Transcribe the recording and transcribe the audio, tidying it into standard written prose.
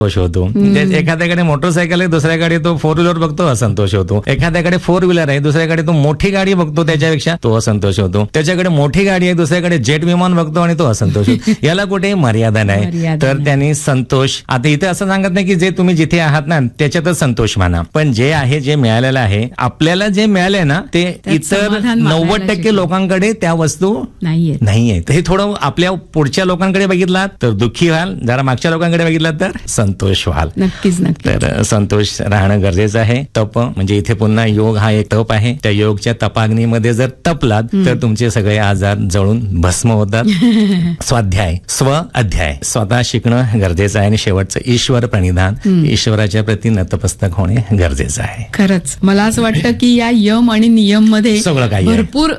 संतोष होतो. एखाद्याकडे मोटरसायकल आहे, दुसऱ्याकडे तो 4 व्हीलर बघतो, असंतोष होतो. एखाद्याकडे 4 व्हीलर आहे, दुसऱ्याकडे तो मोठी गाडी बघतो, त्याच्यापेक्षा तो असंतोष होतो. त्याच्याकडे मोठी गाडी आहे, दुसऱ्याकडे जेट विमान बघतो आणि तो असंतोष होतो. याला कुठे मर्यादा नाही. तर त्यांनी संतोष, आता इथे असं सांगत नाही की जे तुम्ही जिथे आहात ना त्याच्यातच संतोष माना, पण जे आहे, जे मिळालेलं आहे, आपल्याला जे मिळालंय ना ते इतर 90% लोकांकडे त्या वस्तू नाहीये. तर हे थोडं आपल्या पुढच्या लोकांकडे बघितलात तर दुःखी व्हाल, जरा मागच्या लोकांकडे बघितलात तर संतोष व्हाल. नक्कीच. तर संतोष राहणं गरजेचं आहे. तप म्हणजे इथे पुन्हा योग हा एक तप आहे. त्या योगच्या तपाग्नीमध्ये जर तपलात तर तुमचे सगळे आजार जळून भस्म होतात. स्वाध्याय, स्व अध्याय, स्वतः शिकणं गरजेचं आहे. आणि शेवटचं ईश्वर प्रणिधान, ईश्वराच्या प्रती नतमस्तक होणे गरजेचं आहे. खरंच मला असं वाटतं की या यम आणि नियम मध्ये सगळं काही भरपूर